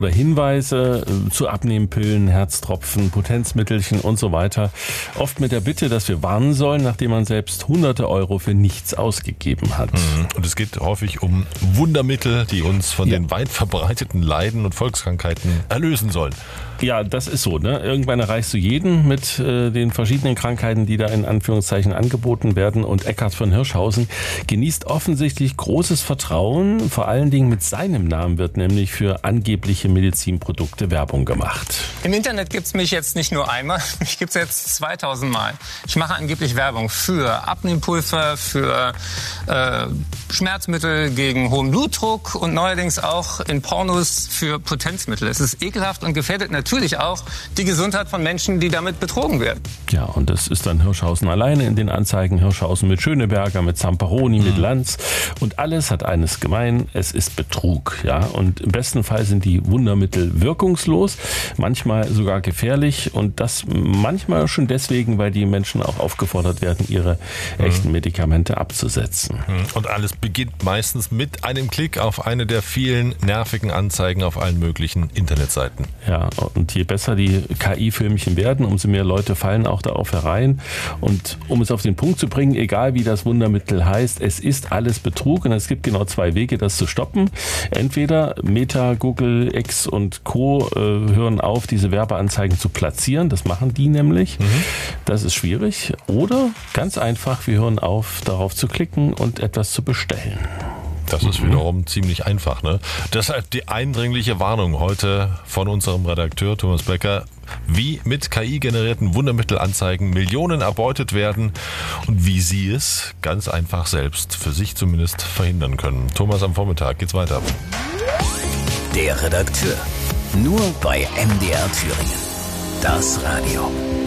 oder Hinweise zu Abnehmpillen, Herztropfen, Potenzmittelchen und so weiter. Oft mit der Bitte, dass wir warnen sollen, nachdem man selbst hunderte Euro für nichts ausgegeben hat. Und es geht häufig um Wundermittel, die uns von den weit verbreiteten Leiden und Volkskrankheiten erlösen sollen. Ja, das ist so, ne? Irgendwann erreichst du jeden mit den verschiedenen Krankheiten, die da in Anführungszeichen angeboten werden. Und Eckhard von Hirschhausen genießt offensichtlich großes Vertrauen. Vor allen Dingen mit seinem Namen wird nämlich für angebliche Medizinprodukte Werbung gemacht. Im Internet gibt's mich jetzt nicht nur einmal, mich gibt's jetzt 2000 Mal. Ich mache angeblich Werbung für Abnehmpulver, für Schmerzmittel gegen hohen Blutdruck und neuerdings auch in Pornos für Potenzmittel. Es ist ekelhaft und gefährdet natürlich auch die Gesundheit von Menschen, die damit betrogen werden. Ja, und das ist dann Hirschhausen alleine in den Anzeigen. Hirschhausen mit Schöneberger, mit Zamperoni, mit Lanz. Und alles hat eines gemein, es ist Betrug. Ja, und im besten Fall sind die Wundermittel wirkungslos, manchmal sogar gefährlich. Und das manchmal schon deswegen, weil die Menschen auch aufgefordert werden, ihre echten Medikamente abzusetzen. Und alles beginnt meistens mit einem Klick auf eine der vielen nervigen Anzeigen auf allen möglichen Internetseiten. Ja, und je besser die KI-Filmchen werden, umso mehr Leute fallen auch darauf herein. Und um es auf den Punkt zu bringen, egal wie das Wundermittel heißt, es ist alles Betrug. Und es gibt genau zwei Wege, das zu stoppen. Entweder Meta, Google, X und Co. Hören auf, diese Werbeanzeigen zu platzieren. Das machen die nämlich. Das ist schwierig. Oder ganz einfach, wir hören auf, darauf zu klicken und etwas zu bestellen. Das ist wiederum ziemlich einfach, ne? Deshalb die eindringliche Warnung heute von unserem Redakteur Thomas Becker, wie mit KI-generierten Wundermittelanzeigen Millionen erbeutet werden und wie Sie es ganz einfach selbst für sich zumindest verhindern können. Thomas, am Vormittag geht's weiter. Der Redakteur. Nur bei MDR Thüringen. Das Radio.